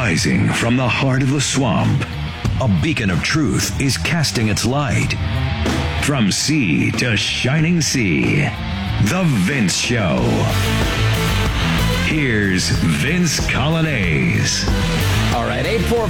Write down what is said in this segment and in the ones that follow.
Rising from the heart of the swamp, a beacon of truth is casting its light. From sea to shining sea, The Vince Show. Here's Vince Coglianese. All right,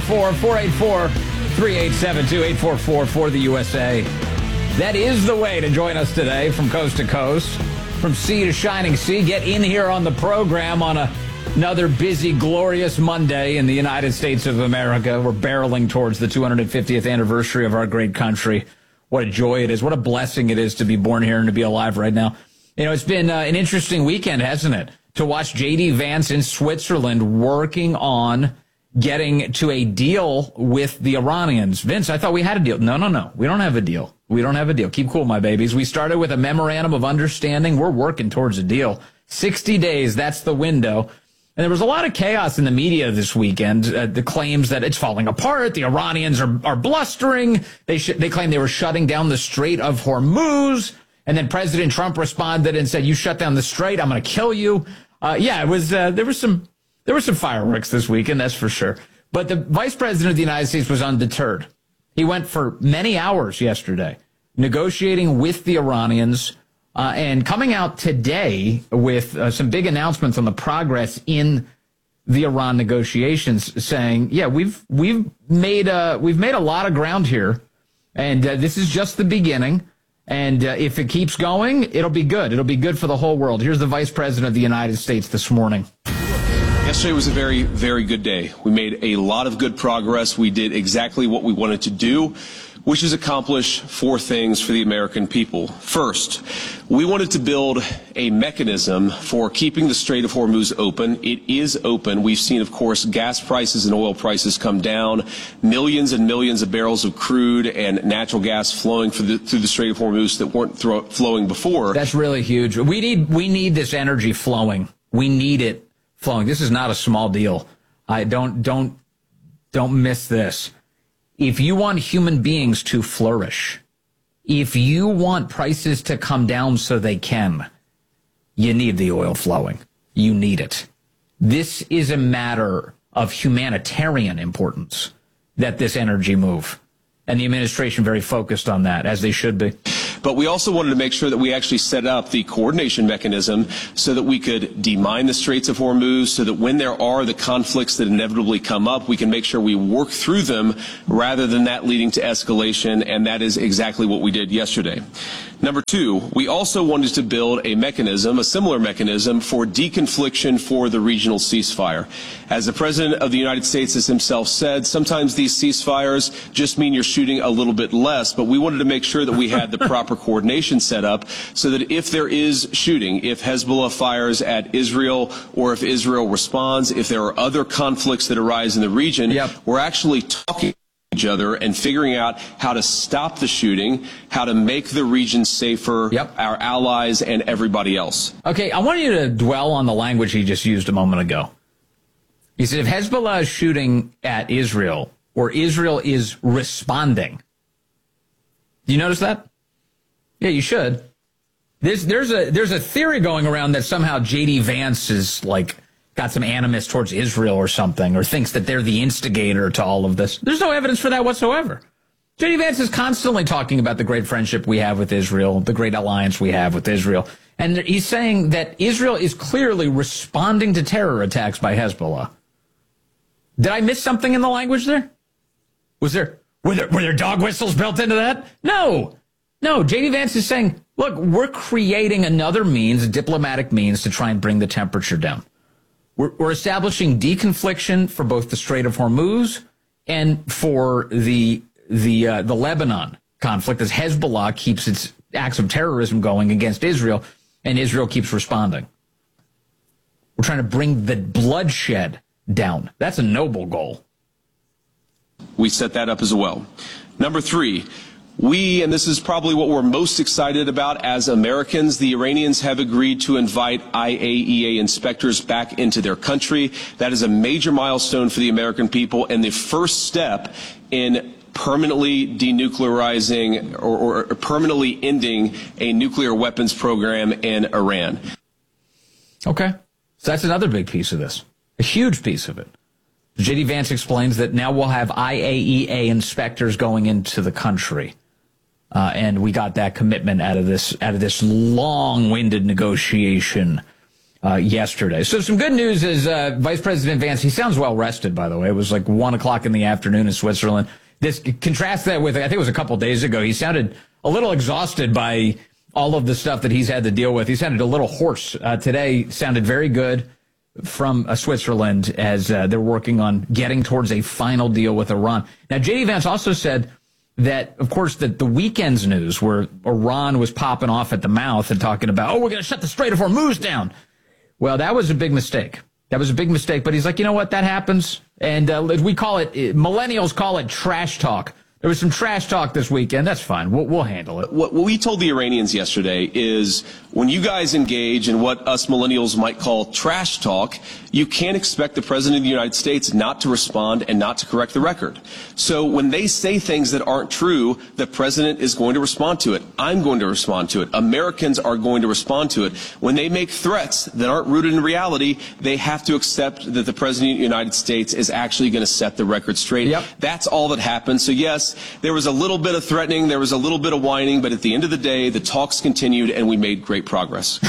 844-484-3872, 844 for the USA. That is the way to join us today from coast to coast, from sea to shining sea. Get in here on the program on another busy, glorious Monday in the United States of America. We're barreling towards the 250th anniversary of our great country. What a joy it is. What a blessing it is to be born here and to be alive right now. You know, it's been an interesting weekend, hasn't it? To watch J.D. Vance in Switzerland working on getting to a deal with the Iranians. Vince, I thought we had a deal. No. We don't have a deal. We don't have a deal. Keep cool, my babies. We started with a memorandum of understanding. We're working towards a deal. 60 days, that's the window. And there was a lot of chaos in the media this weekend. The claims that it's falling apart. The Iranians are blustering. They claim they were shutting down the Strait of Hormuz. And then President Trump responded and said, "You shut down the strait, I'm going to kill you." It was there were some fireworks this weekend, that's for sure. But the Vice President of the United States was undeterred. He went for many hours yesterday negotiating with the Iranians and coming out today with some big announcements on the progress in the Iran negotiations, saying, "Yeah, we've made a lot of ground here, and this is just the beginning. And if it keeps going, it'll be good. It'll be good for the whole world." Here's the Vice President of the United States this morning. Yesterday was a very, very good day. We made a lot of good progress. We did exactly what we wanted to do, which is accomplish four things for the American people. First, we wanted to build a mechanism for keeping the Strait of Hormuz open. It is open. We've seen, of course, gas prices and oil prices come down, millions and millions of barrels of crude and natural gas flowing through the Strait of Hormuz that weren't flowing before. That's really huge. We need this energy flowing. We need it flowing. This is not a small deal. Don't miss this. If you want human beings to flourish, if you want prices to come down so they can, you need the oil flowing. You need it. This is a matter of humanitarian importance, that this energy move. And the administration very focused on that, as they should be. But we also wanted to make sure that we actually set up the coordination mechanism so that we could demine the Straits of Hormuz, so that when there are the conflicts that inevitably come up, we can make sure we work through them rather than that leading to escalation, and that is exactly what we did yesterday. Number two, we also wanted to build a mechanism, a similar mechanism, for deconfliction for the regional ceasefire. As the President of the United States has himself said, sometimes these ceasefires just mean you're shooting a little bit less, but we wanted to make sure that we had the proper coordination set up so that if there is shooting, if Hezbollah fires at Israel or if Israel responds, if there are other conflicts that arise in the region, we're actually talking each other and figuring out how to stop the shooting, how to make the region safer, our allies and everybody else. Okay, I want you to dwell on the language he just used a moment ago. He said if Hezbollah is shooting at Israel or Israel is responding. Do you notice that? Yeah, you should. There's a theory going around that somehow J.D. Vance is got some animus towards Israel or something, or thinks that they're the instigator to all of this. There's no evidence for that whatsoever. J.D. Vance is constantly talking about the great friendship we have with Israel, the great alliance we have with Israel. And he's saying that Israel is clearly responding to terror attacks by Hezbollah. Did I miss something in the language there? Were there dog whistles built into that? No. J.D. Vance is saying, look, we're creating another means, a diplomatic means, to try and bring the temperature down. We're establishing deconfliction for both the Strait of Hormuz and for the Lebanon conflict as Hezbollah keeps its acts of terrorism going against Israel and Israel keeps responding. We're trying to bring the bloodshed down. That's a noble goal. We set that up as well. Number three, and this is probably what we're most excited about as Americans, the Iranians have agreed to invite IAEA inspectors back into their country. That is a major milestone for the American people and the first step in permanently denuclearizing or permanently ending a nuclear weapons program in Iran. Okay. So that's another big piece of this, a huge piece of it. J.D. Vance explains that now we'll have IAEA inspectors going into the country. And we got that commitment out of this long-winded negotiation yesterday. So some good news is Vice President Vance, he sounds well rested, by the way. It was like 1 o'clock in the afternoon in Switzerland. Contrast that with, I think it was a couple days ago, he sounded a little exhausted by all of the stuff that he's had to deal with. He sounded a little hoarse. Today sounded very good from Switzerland as they're working on getting towards a final deal with Iran. Now, J.D. Vance also said that, of course, that the weekend's news where Iran was popping off at the mouth and talking about, we're going to shut the Strait of Hormuz down. Well, that was a big mistake. That was a big mistake. But he's like, you know what? That happens. And we call it, millennials call it trash talk. There was some trash talk this weekend. That's fine. We'll handle it. What we told the Iranians yesterday is when you guys engage in what us millennials might call trash talk, you can't expect the President of the United States not to respond and not to correct the record. So when they say things that aren't true, the President is going to respond to it. I'm going to respond to it. Americans are going to respond to it. When they make threats that aren't rooted in reality, they have to accept that the President of the United States is actually going to set the record straight. Yep. That's all that happened. So yes, there was a little bit of threatening, there was a little bit of whining, but at the end of the day, the talks continued and we made great progress.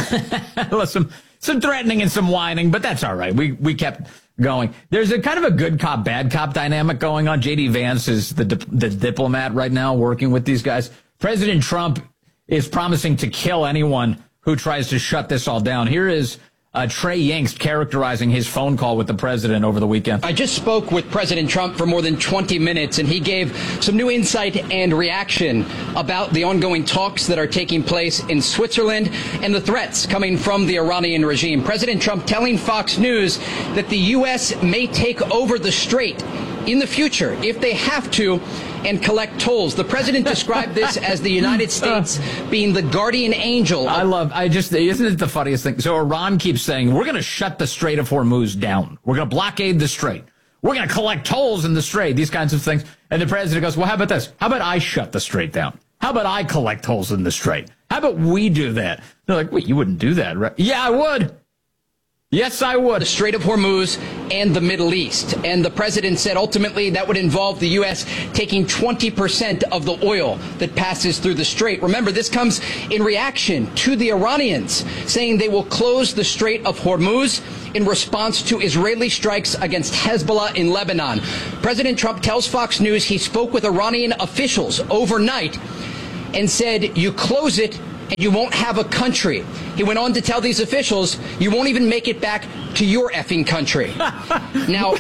Some threatening and some whining, but that's all right. We kept going. There's a kind of a good cop, bad cop dynamic going on. J.D. Vance is the diplomat right now working with these guys. President Trump is promising to kill anyone who tries to shut this all down. Here is Trey Yingst characterizing his phone call with the president over the weekend. I just spoke with President Trump for more than 20 minutes, and he gave some new insight and reaction about the ongoing talks that are taking place in Switzerland and the threats coming from the Iranian regime. President Trump telling Fox News that the U.S. may take over the strait in the future if they have to and collect tolls. The president described this as the United States being the guardian angel. Isn't it the funniest thing? So Iran keeps saying, we're going to shut the Strait of Hormuz down. We're going to blockade the strait. We're going to collect tolls in the strait, these kinds of things. And the president goes, well, how about this? How about I shut the strait down? How about I collect tolls in the strait? How about we do that? They're like, wait, you wouldn't do that, right? Yeah, I would. Yes, I would. The Strait of Hormuz and the Middle East. And the president said ultimately that would involve the U.S. taking 20% of the oil that passes through the strait. Remember, this comes in reaction to the Iranians saying they will close the Strait of Hormuz in response to Israeli strikes against Hezbollah in Lebanon. President Trump tells Fox News he spoke with Iranian officials overnight and said, you close it and you won't have a country. He went on to tell these officials, you won't even make it back to your effing country. Now,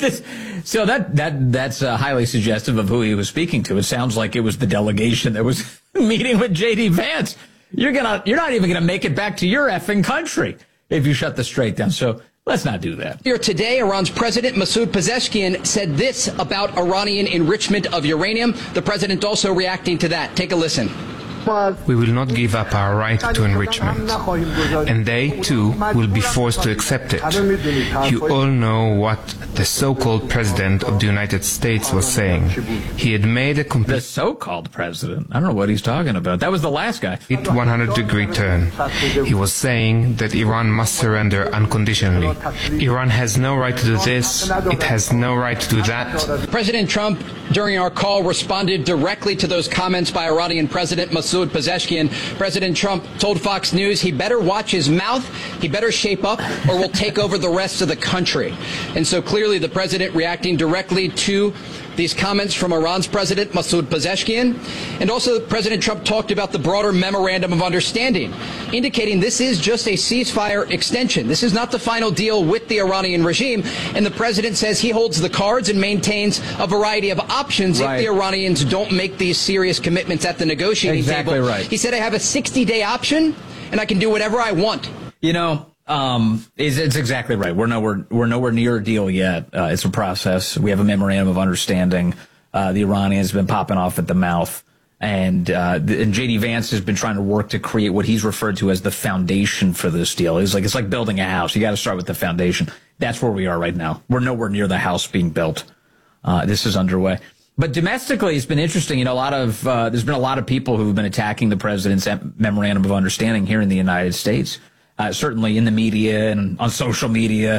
so that's highly suggestive of who he was speaking to. It sounds like it was the delegation that was meeting with J.D. Vance. You're not even gonna make it back to your effing country if you shut the strait down. So let's not do that. Here today, Iran's President Masoud Pezeshkian said this about Iranian enrichment of uranium. The president also reacting to that. Take a listen. We will not give up our right to enrichment, and they, too, will be forced to accept it. You all know what the so-called President of the United States was saying. He had made a complete... The so-called president? I don't know what he's talking about. That was the last guy. 100-degree turn. He was saying that Iran must surrender unconditionally. Iran has no right to do this. It has no right to do that. President Trump, during our call, responded directly to those comments by Iranian President Masoud Pezeshkian. President Trump told Fox News he better watch his mouth, he better shape up, or we'll take over the rest of the country. And so clearly the president reacting directly to these comments from Iran's President Masoud Pezeshkian. And also President Trump talked about the broader memorandum of understanding, indicating this is just a ceasefire extension. This is not the final deal with the Iranian regime. And the president says he holds the cards and maintains a variety of options if the Iranians don't make these serious commitments at the negotiating table. Exactly right. He said, I have a 60-day option and I can do whatever I want. You know, it's exactly right. We're nowhere near a deal yet. It's a process. We have a memorandum of understanding. The Iranians have been popping off at the mouth, and J.D. Vance has been trying to work to create what he's referred to as the foundation for this deal. It's like building a house. You got to start with the foundation. That's where we are right now. We're nowhere near the house being built. This is underway. But domestically, it's been interesting. You know, there's been a lot of people who've been attacking the president's memorandum of understanding here in the United States. Certainly in the media and on social media.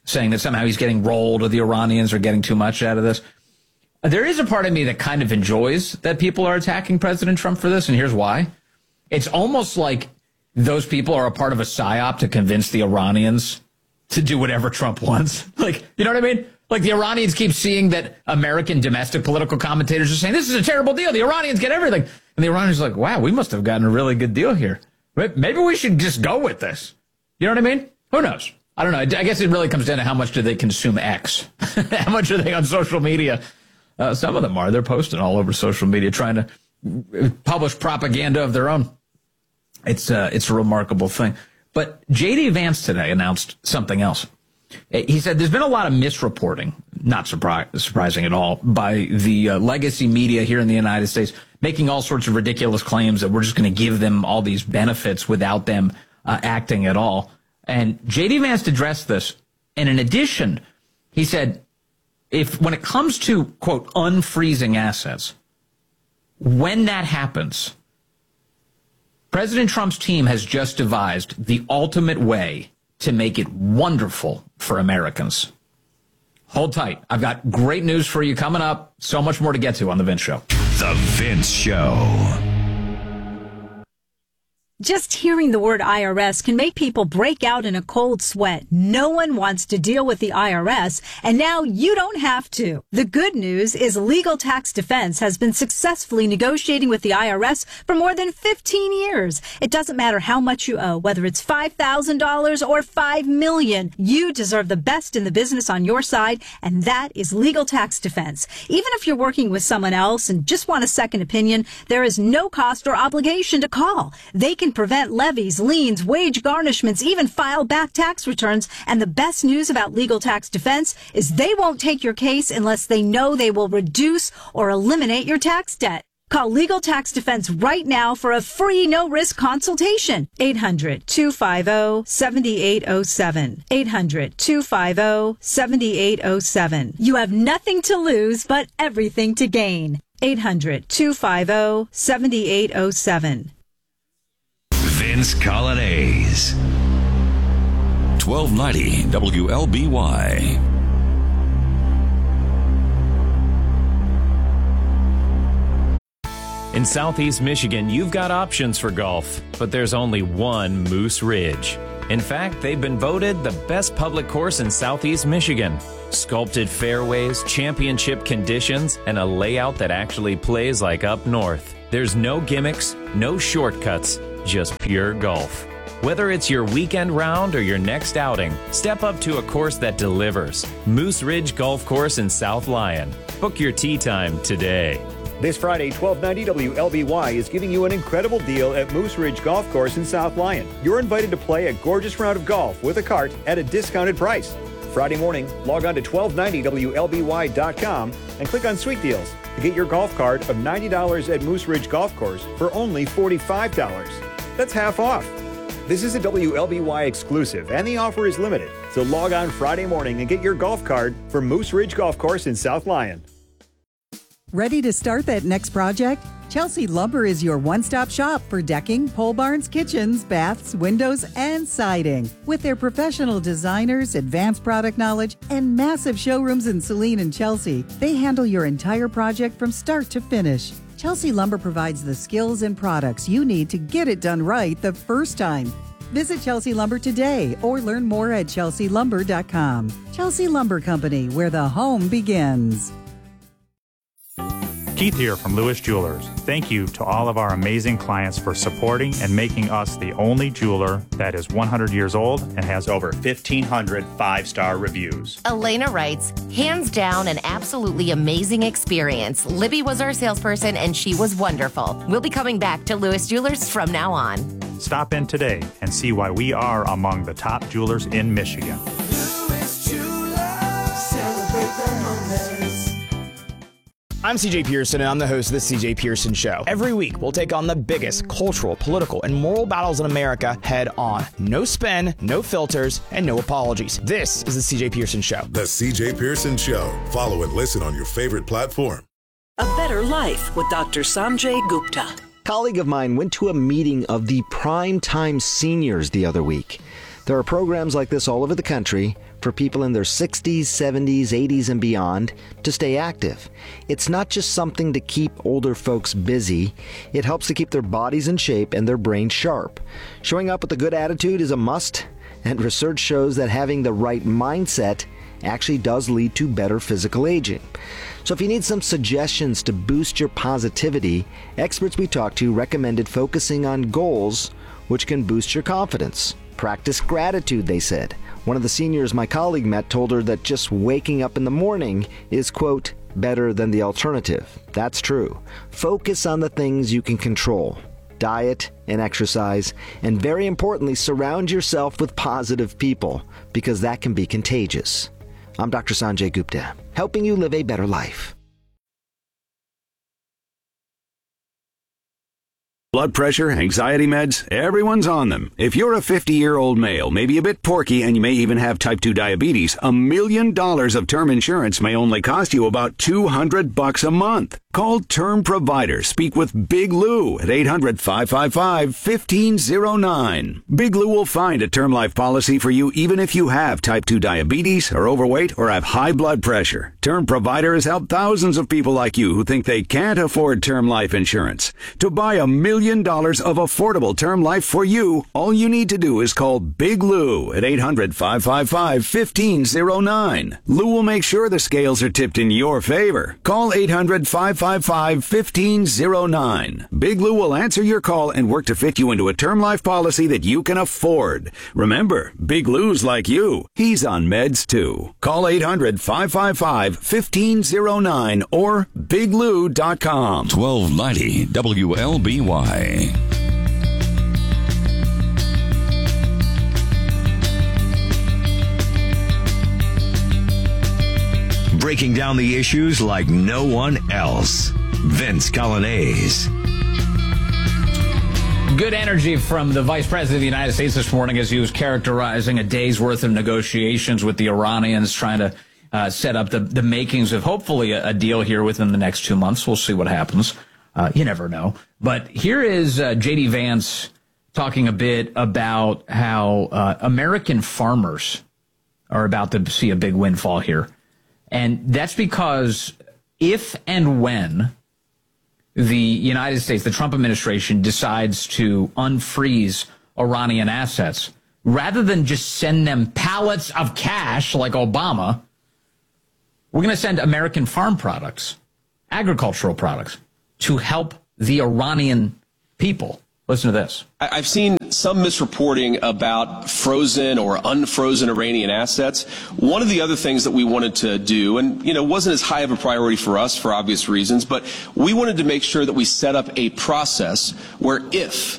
saying that somehow he's getting rolled or the Iranians are getting too much out of this. There is a part of me that kind of enjoys that people are attacking President Trump for this, and here's why. It's almost like those people are a part of a psyop to convince the Iranians to do whatever Trump wants. Like, you know what I mean? Like, the Iranians keep seeing that American domestic political commentators are saying, this is a terrible deal. The Iranians get everything. And the Iranians are like, wow, we must have gotten a really good deal here. Maybe we should just go with this. You know what I mean? Who knows? I don't know. I guess it really comes down to how much do they consume X? How much are they on social media? Some of them are. They're posting all over social media, trying to publish propaganda of their own. It's a remarkable thing. But J.D. Vance today announced something else. He said there's been a lot of misreporting, not surprising at all, by the legacy media here in the United States, making all sorts of ridiculous claims that we're just going to give them all these benefits without them acting at all. And J.D. Vance addressed this. And in addition, he said, when it comes to, quote, unfreezing assets, when that happens, President Trump's team has just devised the ultimate way to make it wonderful for Americans. Hold tight. I've got great news for you coming up. So much more to get to on The Vince Show. The Vince Show. Just hearing the word IRS can make people break out in a cold sweat. No one wants to deal with the IRS, and now you don't have to. The good news is Legal Tax Defense has been successfully negotiating with the IRS for more than 15 years. It doesn't matter how much you owe, whether it's $5,000 or $5 million. You deserve the best in the business on your side, and that is Legal Tax Defense. Even if you're working with someone else and just want a second opinion, there is no cost or obligation to call. They can prevent levies, liens, wage garnishments, even file back tax returns. And the best news about Legal Tax Defense is they won't take your case unless they know they will reduce or eliminate your tax debt. Call Legal Tax Defense right now for a free no-risk consultation. 800-250-7807. 800-250-7807. You have nothing to lose but everything to gain. 800-250-7807. Vince Colonnese. 1290 WLBY. In Southeast Michigan, you've got options for golf, but there's only one Moose Ridge. In fact, they've been voted the best public course in Southeast Michigan. Sculpted fairways, championship conditions, and a layout that actually plays like up north. There's no gimmicks, no shortcuts, just pure golf. Whether it's your weekend round or your next outing, step up to a course that delivers. Moose Ridge Golf Course in South Lyon. Book your tee time today. This Friday, 1290 WLBY is giving you an incredible deal at Moose Ridge Golf Course in South Lyon. You're invited to play a gorgeous round of golf with a cart at a discounted price. Friday morning, log on to 1290WLBY.com and click on Sweet Deals to get your golf cart of $90 at Moose Ridge Golf Course for only $45. That's half off. This is a WLBY exclusive, and the offer is limited. So log on Friday morning and get your golf cart for Moose Ridge Golf Course in South Lyon. Ready to start that next project? Chelsea Lumber is your one-stop shop for decking, pole barns, kitchens, baths, windows, and siding. With their professional designers, advanced product knowledge, and massive showrooms in Saline and Chelsea, they handle your entire project from start to finish. Chelsea Lumber provides the skills and products you need to get it done right the first time. Visit Chelsea Lumber today or learn more at chelsealumber.com. Chelsea Lumber Company, where the home begins. Keith here from Lewis Jewelers. Thank you to all of our amazing clients for supporting and making us the only jeweler that is 100 years old and has over 1,500 five-star reviews. Elena writes, hands down an absolutely amazing experience. Libby was our salesperson and she was wonderful. We'll be coming back to Lewis Jewelers from now on. Stop in today and see why we are among the top jewelers in Michigan. Lewis Jewelers, celebrate the moments. I'm CJ Pearson, and I'm the host of The CJ Pearson Show. Every week, we'll take on the biggest cultural, political, and moral battles in America head on. No spin, no filters, and no apologies. This is The CJ Pearson Show. The CJ Pearson Show. Follow and listen on your favorite platform. A Better Life with Dr. Sanjay Gupta. A colleague of mine went to a meeting of the Primetime Seniors the other week. There are programs like this all over the country, for people in their 60s, 70s, 80s, and beyond to stay active. It's not just something to keep older folks busy. It helps to keep their bodies in shape and their brains sharp. Showing up with a good attitude is a must, and research shows that having the right mindset actually does lead to better physical aging. So if you need some suggestions to boost your positivity, experts we talked to recommended focusing on goals which can boost your confidence. Practice gratitude, they said. One of the seniors my colleague met told her that just waking up in the morning is, quote, better than the alternative. That's true. Focus on the things you can control. Diet and exercise, and very importantly, surround yourself with positive people, because that can be contagious. I'm Dr. Sanjay Gupta, helping you live a better life. Blood pressure, anxiety meds, everyone's on them. If you're a 50-year-old male, maybe a bit porky, and you may even have type 2 diabetes, $1 million of term insurance may only cost you about $200 a month. Call Term Provider. Speak with Big Lou at 800-555-1509. Big Lou will find a term life policy for you even if you have type 2 diabetes, are overweight, or have high blood pressure. Term Provider has helped thousands of people like you who think they can't afford term life insurance. To buy $1 million of affordable term life for you, all you need to do is call Big Lou at 800-555-1509. Lou will make sure the scales are tipped in your favor. Call 800-555-1509. Big Lou will answer your call and work to fit you into a term life policy that you can afford. Remember, Big Lou's like you. He's on meds too. Call 800-555-1509 or biglou.com. 1290 WLBY. Breaking down the issues like no one else. Vince Coglianese. Good energy from the Vice President of the United States this morning as he was characterizing a day's worth of negotiations with the Iranians, trying to set up the makings of hopefully a deal here within the next 2 months. We'll see what happens. You never know. But here is J.D. Vance talking a bit about how American farmers are about to see a big windfall here. And that's because if and when the United States, the Trump administration, decides to unfreeze Iranian assets, rather than just send them pallets of cash like Obama, we're going to send American farm products, agricultural products, to help the Iranian people. Listen to this. I've seen some misreporting about frozen or unfrozen Iranian assets. One of the other things that we wanted to do, and wasn't as high of a priority for us for obvious reasons, but we wanted to make sure that we set up a process where if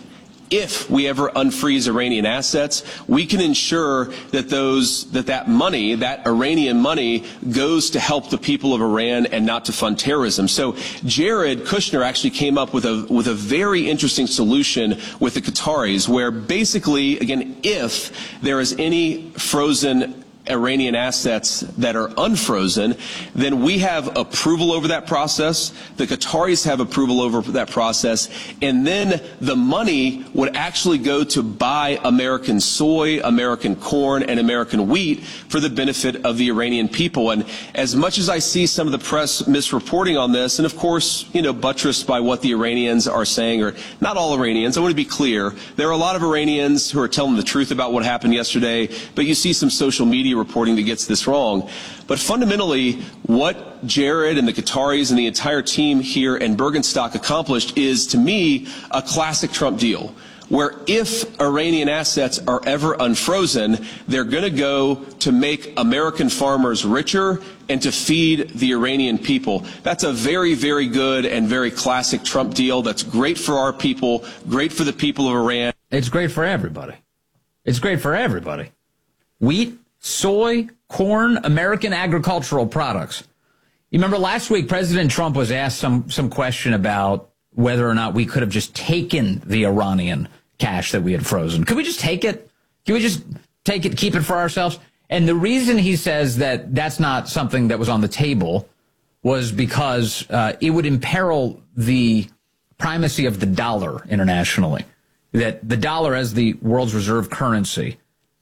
we ever unfreeze Iranian assets, we can ensure that that money, that Iranian money, goes to help the people of Iran and not to fund terrorism. So Jared Kushner actually came up with a very interesting solution with the Qataris, where basically, again, if there is any frozen Iranian assets that are unfrozen, then we have approval over that process. The Qataris have approval over that process. And then the money would actually go to buy American soy, American corn, and American wheat for the benefit of the Iranian people. And as much as I see some of the press misreporting on this, and of course, buttressed by what the Iranians are saying, or not all Iranians, I want to be clear. There are a lot of Iranians who are telling the truth about what happened yesterday, but you see some social media reporting that gets this wrong. But fundamentally, what Jared and the Qataris and the entire team here in Bergenstock accomplished is, to me, a classic Trump deal, where if Iranian assets are ever unfrozen, they're going to go to make American farmers richer and to feed the Iranian people. That's a very, very good and very classic Trump deal. That's great for our people, great for the people of Iran. It's great for everybody. It's great for everybody. Wheat, soy, corn, American agricultural products. You remember last week, President Trump was asked some question about whether or not we could have just taken the Iranian cash that we had frozen. Could we just take it? Can we just take it, keep it for ourselves? And the reason he says that that's not something that was on the table was because it would imperil the primacy of the dollar internationally. That the dollar as the world's reserve currency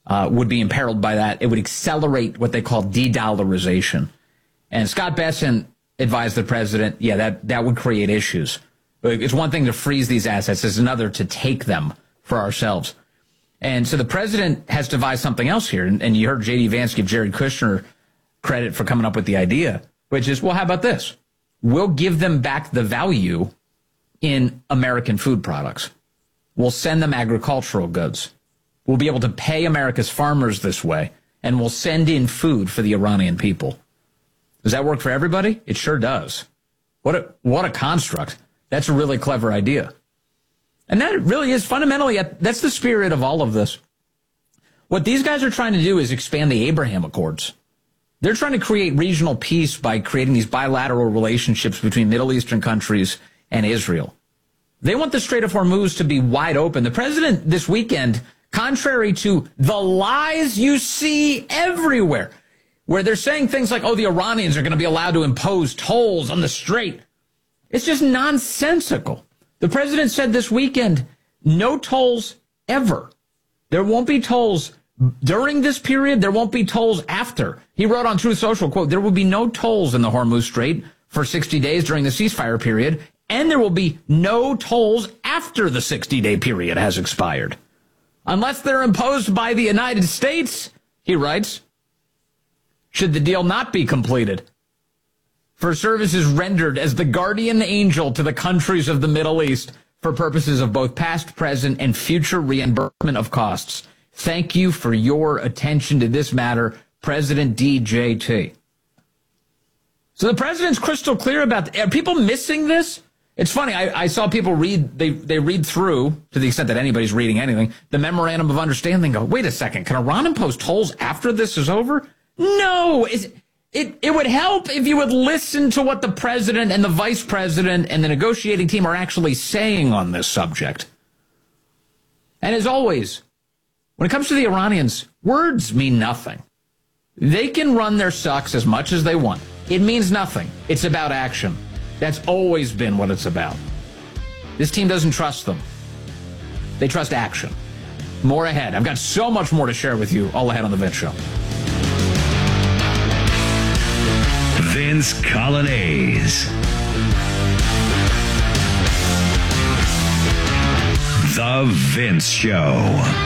would be imperiled by that. It would accelerate what they call de-dollarization. And Scott Bessent advised the president, that would create issues. It's one thing to freeze these assets. It's another to take them for ourselves. And so the president has devised something else here. And you heard J.D. Vance give Jared Kushner credit for coming up with the idea, which is, well, how about this? We'll give them back the value in American food products. We'll send them agricultural goods. We'll be able to pay America's farmers this way, and we'll send in food for the Iranian people. Does that work for everybody? It sure does. What a construct. That's a really clever idea. And that really is fundamentally, that's the spirit of all of this. What these guys are trying to do is expand the Abraham Accords. They're trying to create regional peace by creating these bilateral relationships between Middle Eastern countries and Israel. They want the Strait of Hormuz to be wide open. The president this weekend, contrary to the lies you see everywhere, where they're saying things like, the Iranians are going to be allowed to impose tolls on the strait. It's just nonsensical. The president said this weekend, no tolls ever. There won't be tolls during this period. There won't be tolls after. He wrote on Truth Social, quote, there will be no tolls in the Hormuz Strait for 60 days during the ceasefire period, and there will be no tolls after the 60-day period has expired. Unless they're imposed by the United States, he writes, should the deal not be completed, for services rendered as the guardian angel to the countries of the Middle East for purposes of both past, present, and future reimbursement of costs. Thank you for your attention to this matter, President DJT. So the president's crystal clear about, are people missing this? It's funny, I saw people read, they read through, to the extent that anybody's reading anything, the Memorandum of Understanding, go, wait a second, can Iran impose tolls after this is over? No, it would help if you would listen to what the president and the vice president and the negotiating team are actually saying on this subject. And as always, when it comes to the Iranians, words mean nothing. They can run their sucks as much as they want. It means nothing. It's about action. That's always been what it's about. This team doesn't trust them. They trust action. More ahead. I've got so much more to share with you all ahead on The Vince Show. Vince Coglianese. The Vince Show.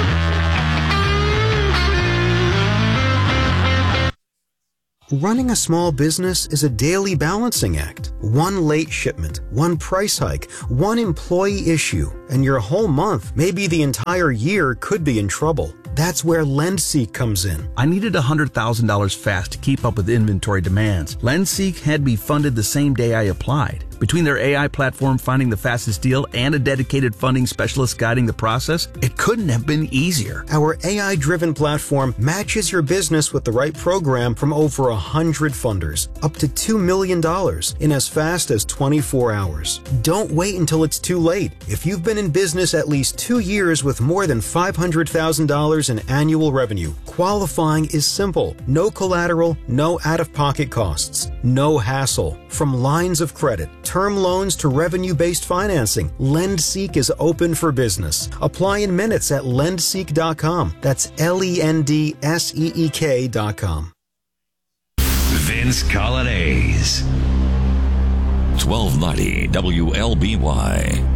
Running a small business is a daily balancing act. One late shipment, one price hike, one employee issue, and your whole month, maybe the entire year, could be in trouble. That's where LendSeek comes in. I needed $100,000 fast to keep up with inventory demands. LendSeek had me funded the same day I applied. Between their AI platform finding the fastest deal and a dedicated funding specialist guiding the process, it couldn't have been easier. Our AI-driven platform matches your business with the right program from over 100 funders, up to $2 million in as fast as 24 hours. Don't wait until it's too late. If you've been in business at least 2 years with more than $500,000 in annual revenue, qualifying is simple. No collateral, no out-of-pocket costs, no hassle. From lines of credit, term loans to revenue-based financing, LendSeek is open for business. Apply in minutes at lendseek.com. That's LENDSEEK.com. Vince Coglianese. 1290 WLBY.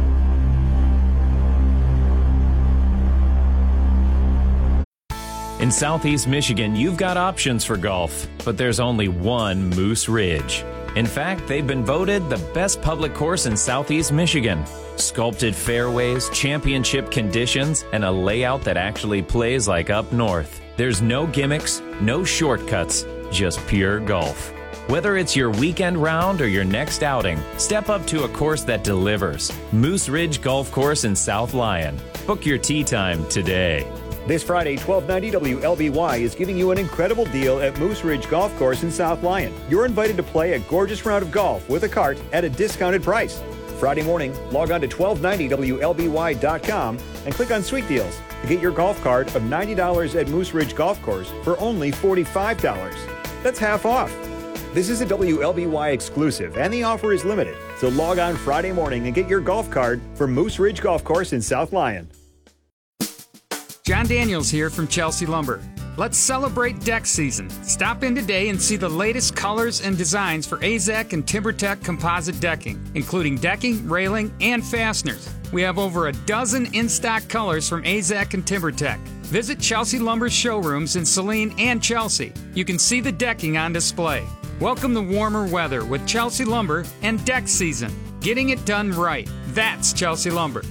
In Southeast Michigan, you've got options for golf, but there's only one Moose Ridge. In fact, they've been voted the best public course in Southeast Michigan. Sculpted fairways, championship conditions, and a layout that actually plays like up north. There's no gimmicks, no shortcuts, just pure golf. Whether it's your weekend round or your next outing, step up to a course that delivers. Moose Ridge Golf Course in South Lyon. Book your tee time today. This Friday, 1290 WLBY is giving you an incredible deal at Moose Ridge Golf Course in South Lyon. You're invited to play a gorgeous round of golf with a cart at a discounted price. Friday morning, log on to 1290WLBY.com and click on Sweet Deals to get your golf cart of $90 at Moose Ridge Golf Course for only $45. That's half off. This is a WLBY exclusive, and the offer is limited. So log on Friday morning and get your golf cart for Moose Ridge Golf Course in South Lyon. John Daniels here from Chelsea Lumber. Let's celebrate deck season. Stop in today and see the latest colors and designs for AZEK and TimberTech composite decking, including decking, railing, and fasteners. We have over a dozen in-stock colors from AZEK and TimberTech. Visit Chelsea Lumber's showrooms in Saline and Chelsea. You can see the decking on display. Welcome the warmer weather with Chelsea Lumber and deck season. Getting it done right. That's Chelsea Lumber.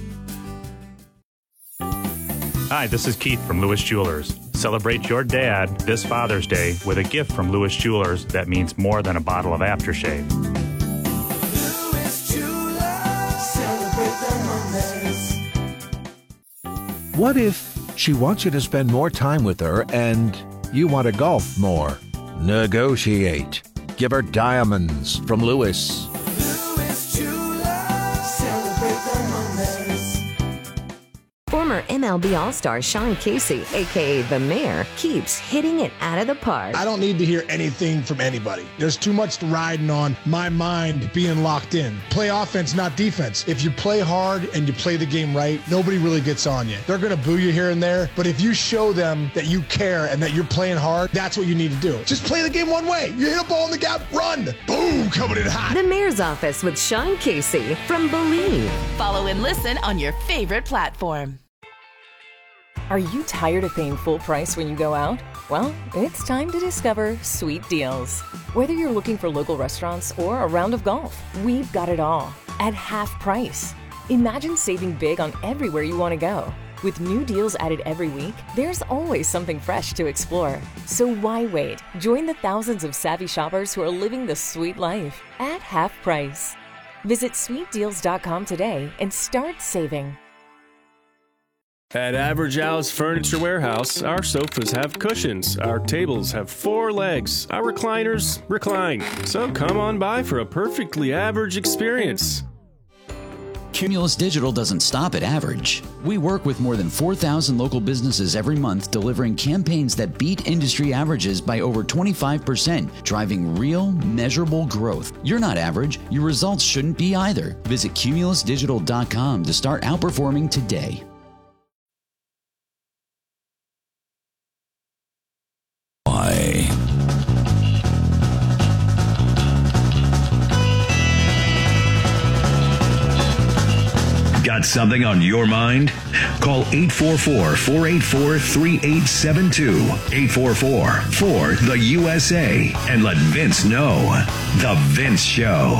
Hi, this is Keith from Lewis Jewelers. Celebrate your dad this Father's Day with a gift from Lewis Jewelers that means more than a bottle of aftershave. Lewis Jewelers, celebrate the moments. What if she wants you to spend more time with her and you want to golf more? Negotiate. Give her diamonds from Lewis. Lewis Jewelers, celebrate the moments. Former MLB All-Star Sean Casey, a.k.a. The Mayor, keeps hitting it out of the park. I don't need to hear anything from anybody. There's too much riding on my mind being locked in. Play offense, not defense. If you play hard and you play the game right, nobody really gets on you. They're going to boo you here and there, but if you show them that you care and that you're playing hard, that's what you need to do. Just play the game one way. You hit a ball in the gap, run. Boom, coming in hot. The Mayor's Office with Sean Casey from Believe. Follow and listen on your favorite platform. Are you tired of paying full price when you go out? Well, it's time to discover Sweet Deals. Whether you're looking for local restaurants or a round of golf, we've got it all at half price. Imagine saving big on everywhere you want to go. With new deals added every week, there's always something fresh to explore. So why wait? Join the thousands of savvy shoppers who are living the sweet life at half price. Visit sweetdeals.com today and start saving. At Average Al's Furniture Warehouse, our sofas have cushions, our tables have 4 legs, our recliners recline. So come on by for a perfectly average experience. Cumulus Digital doesn't stop at average. We work with more than 4,000 local businesses every month, delivering campaigns that beat industry averages by over 25%, driving real, measurable growth. You're not average. Your results shouldn't be either. Visit cumulusdigital.com to start outperforming today. Got something on your mind? Call 844-484-3872. 844-4-THE-USA. And let Vince know. The Vince Show.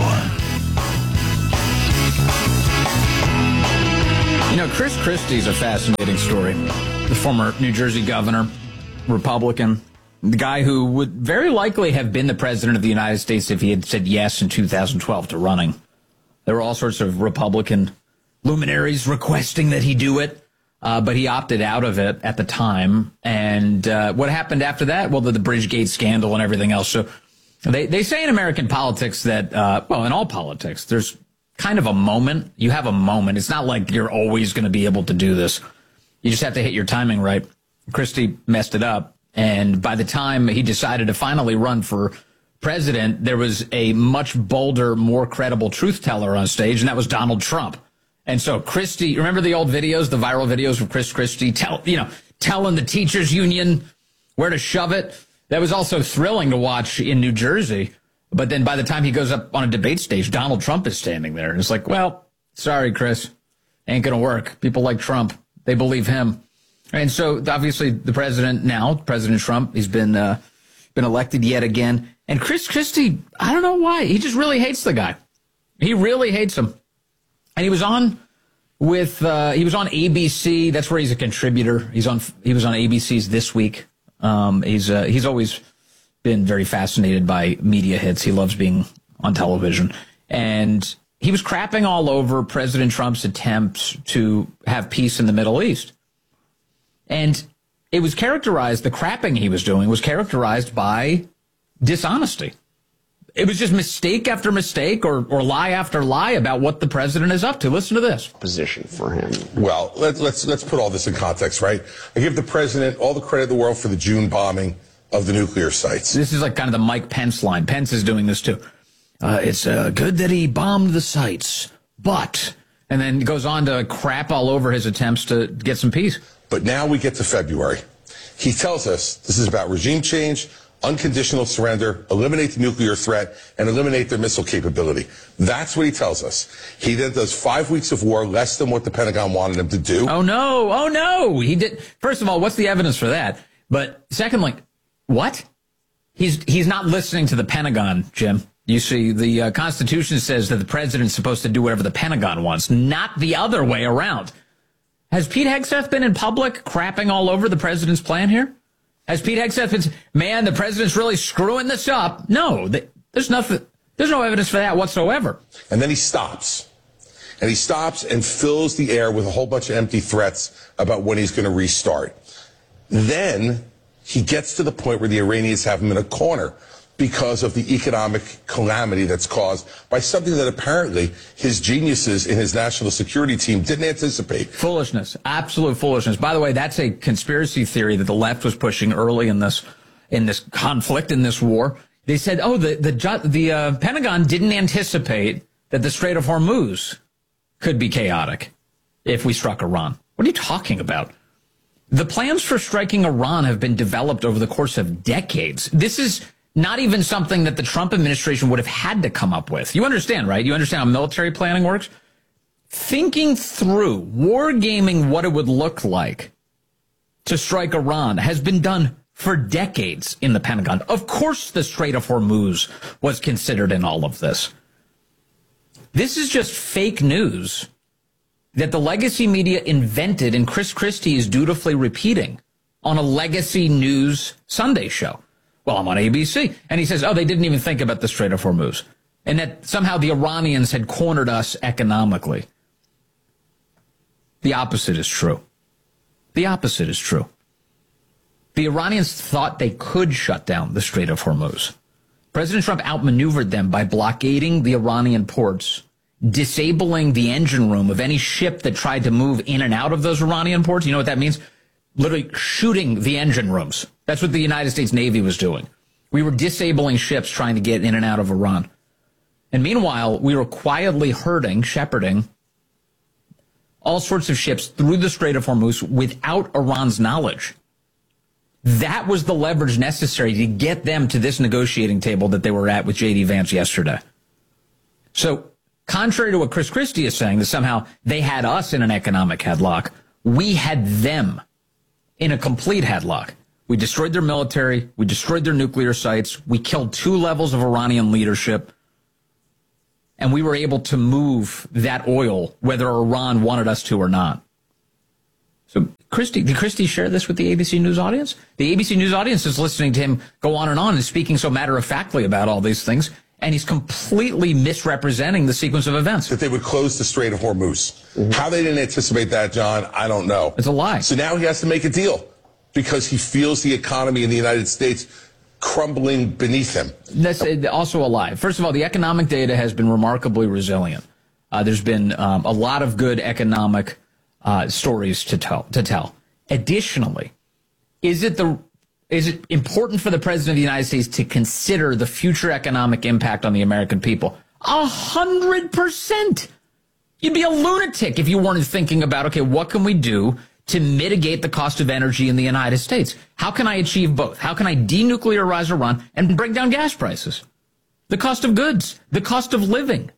You know, Chris Christie's a fascinating story. The former New Jersey governor, Republican, the guy who would very likely have been the president of the United States if he had said yes in 2012 to running. There were all sorts of Republican luminaries requesting that he do it, but he opted out of it at the time. And what happened after that? Well, the Bridgegate scandal and everything else. So they say in American politics that, well, in all politics, there's kind of a moment. You have a moment. It's not like you're always going to be able to do this. You just have to hit your timing right. Christie messed it up. And by the time he decided to finally run for president, there was a much bolder, more credible truth teller on stage, and that was Donald Trump. And so Christie, remember the old videos, the viral videos of Chris Christie telling the teachers union where to shove it? That was also thrilling to watch in New Jersey. But then by the time he goes up on a debate stage, Donald Trump is standing there. And it's like, well, sorry, Chris, ain't going to work. People like Trump, they believe him. And so obviously the president now, President Trump, he's been elected yet again. And Chris Christie, I don't know why. He just really hates the guy. He really hates him. And he was on ABC. That's where he's a contributor. He was on ABC's This Week. He's always been very fascinated by media hits. He loves being on television. And he was crapping all over President Trump's attempts to have peace in the Middle East. And it was characterized, the crapping he was doing was characterized by dishonesty. It was just mistake after mistake or lie after lie about what the president is up to. Listen to this. Position for him. Well, let's put all this in context, right? I give the president all the credit in the world for the June bombing of the nuclear sites. This is like kind of the Mike Pence line. Pence is doing this too. It's good that he bombed the sites, but, and then goes on to crap all over his attempts to get some peace. But now we get to February. He tells us this is about regime change, unconditional surrender, eliminate the nuclear threat, and eliminate their missile capability. That's what he tells us. He then does 5 weeks of war, less than what the Pentagon wanted him to do. Oh, no. He did. First of all, what's the evidence for that? But secondly, what? He's not listening to the Pentagon, Jim. You see, the Constitution says that the president's supposed to do whatever the Pentagon wants, not the other way around. Has Pete Hegseth been in public crapping all over the president's plan here? Has Pete Hegseth been, man, the president's really screwing this up? No, there's no evidence for that whatsoever. And then he stops. And he stops and fills the air with a whole bunch of empty threats about when he's going to restart. Then he gets to the point where the Iranians have him in a corner because of the economic calamity that's caused by something that apparently his geniuses in his national security team didn't anticipate. Foolishness, absolute foolishness. By the way, that's a conspiracy theory that the left was pushing early in this conflict, in this war. They said, the Pentagon didn't anticipate that the Strait of Hormuz could be chaotic if we struck Iran. What are you talking about? The plans for striking Iran have been developed over the course of decades. This is not even something that the Trump administration would have had to come up with. You understand, right? You understand how military planning works? Thinking through, wargaming what it would look like to strike Iran has been done for decades in the Pentagon. Of course the Strait of Hormuz was considered in all of this. This is just fake news that the legacy media invented and Chris Christie is dutifully repeating on a legacy news Sunday show. Well, I'm on ABC. And he says, they didn't even think about the Strait of Hormuz. And that somehow the Iranians had cornered us economically. The opposite is true. The opposite is true. The Iranians thought they could shut down the Strait of Hormuz. President Trump outmaneuvered them by blockading the Iranian ports, disabling the engine room of any ship that tried to move in and out of those Iranian ports. You know what that means? Literally shooting the engine rooms. That's what the United States Navy was doing. We were disabling ships trying to get in and out of Iran. And meanwhile, we were quietly shepherding all sorts of ships through the Strait of Hormuz without Iran's knowledge. That was the leverage necessary to get them to this negotiating table that they were at with J.D. Vance yesterday. So, contrary to what Chris Christie is saying, that somehow they had us in an economic headlock, we had them in a complete headlock. We destroyed their military. We destroyed their nuclear sites. We killed 2 levels of Iranian leadership. And we were able to move that oil, whether Iran wanted us to or not. So, did Christie share this with the ABC News audience? The ABC News audience is listening to him go on and speaking so matter-of-factly about all these things. And he's completely misrepresenting the sequence of events. That they would close the Strait of Hormuz. Mm-hmm. How they didn't anticipate that, John, I don't know. It's a lie. So now he has to make a deal because he feels the economy in the United States crumbling beneath him. That's also a lie. First of all, the economic data has been remarkably resilient. There's been a lot of good economic stories to tell. Additionally, is it important for the President of the United States to consider the future economic impact on the American people? 100%. You'd be a lunatic if you weren't thinking about, okay, what can we do to mitigate the cost of energy in the United States? How can I achieve both? How can I denuclearize Iran and bring down gas prices? The cost of goods, the cost of living.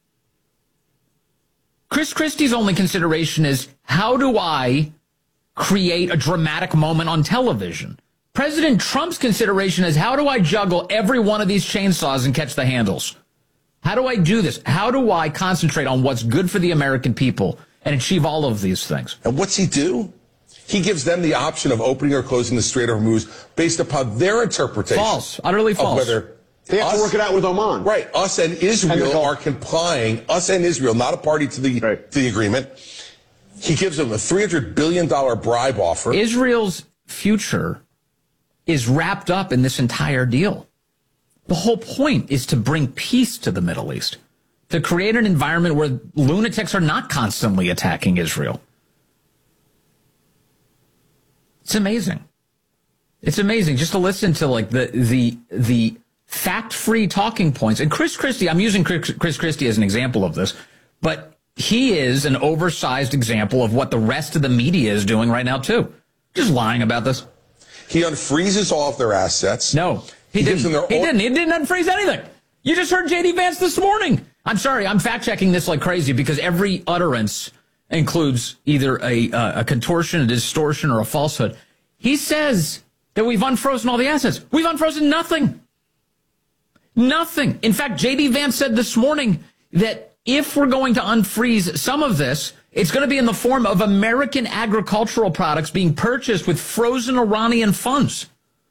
Chris Christie's only consideration is, how do I create a dramatic moment on television? President Trump's consideration is, how do I juggle every one of these chainsaws and catch the handles? How do I do this? How do I concentrate on what's good for the American people and achieve all of these things? And what's he do? He gives them the option of opening or closing the Strait of Hormuz based upon their interpretation. False. Utterly false. Whether they have to work it out with Oman. Right. Us and Israel are complying. Us and Israel, not a party to the agreement. He gives them a $300 billion bribe offer. Israel's future is wrapped up in this entire deal. The whole point is to bring peace to the Middle East, to create an environment where lunatics are not constantly attacking Israel. It's amazing. It's amazing just to listen to like the fact-free talking points. And Chris Christie, I'm using Chris Christie as an example of this, but he is an oversized example of what the rest of the media is doing right now, too. Just lying about this. He unfreezes all of their assets. No, he didn't. He didn't unfreeze anything. You just heard J.D. Vance this morning. I'm sorry, I'm fact-checking this like crazy because every utterance includes either a contortion, a distortion, or a falsehood. He says that we've unfrozen all the assets. We've unfrozen nothing. Nothing. In fact, J.D. Vance said this morning that if we're going to unfreeze some of this, it's going to be in the form of American agricultural products being purchased with frozen Iranian funds.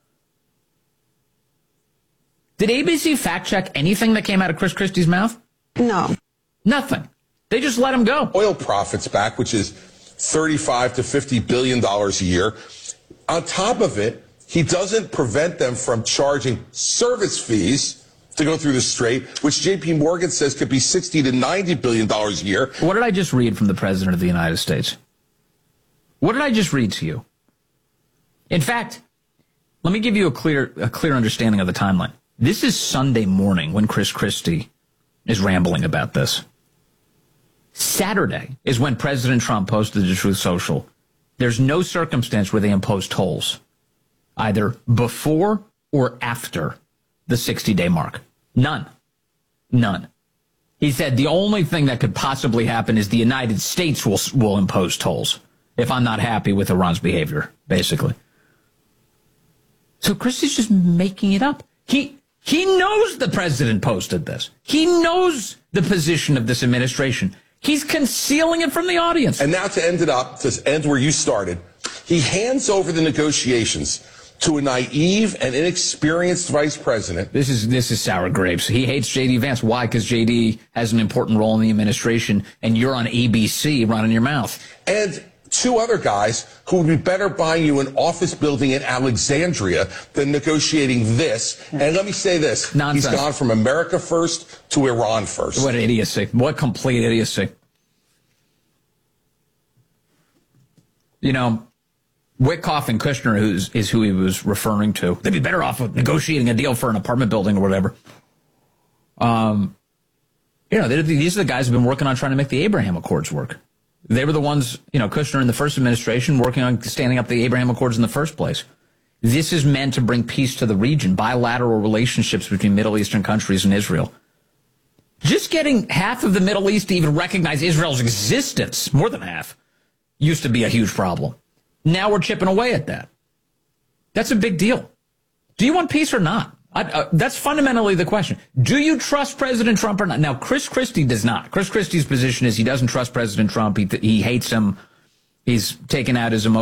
Did ABC fact-check anything that came out of Chris Christie's mouth? No. Nothing. They just let him go. Oil profits back, which is $35 to $50 billion a year. On top of it, he doesn't prevent them from charging service fees to go through the strait, which J.P. Morgan says could be $60 to $90 billion a year. What did I just read from the President of the United States? What did I just read to you? In fact, let me give you a clear understanding of the timeline. This is Sunday morning when Chris Christie is rambling about this. Saturday is when President Trump posted to Truth Social. There's no circumstance where they impose tolls, either before or after the 60-day mark. None. He said the only thing that could possibly happen is the United States will impose tolls if I'm not happy with Iran's behavior, basically. So Christie's just making it up. He knows the president posted this. He knows the position of this administration. He's concealing it from the audience. And now to end where you started, he hands over the negotiations to a naive and inexperienced vice president. This is sour grapes. He hates J.D. Vance. Why? Because J.D. has an important role in the administration, and you're on ABC running your mouth. And two other guys who would be better buying you an office building in Alexandria than negotiating this. And let me say this. Nonsense. He's gone from America first to Iran first. What idiocy. What complete idiocy. You know, Witkoff and Kushner is who he was referring to. They'd be better off negotiating a deal for an apartment building or whatever. You know, these are the guys who've been working on trying to make the Abraham Accords work. They were the ones, you know, Kushner in the first administration working on standing up the Abraham Accords in the first place. This is meant to bring peace to the region, bilateral relationships between Middle Eastern countries and Israel. Just getting half of the Middle East to even recognize Israel's existence, more than half, used to be a huge problem. Now we're chipping away at that. That's a big deal. Do you want peace or not? That's fundamentally the question. Do you trust President Trump or not? Now, Chris Christie does not. Chris Christie's position is he doesn't trust President Trump. He hates him. He's taken out his emotions.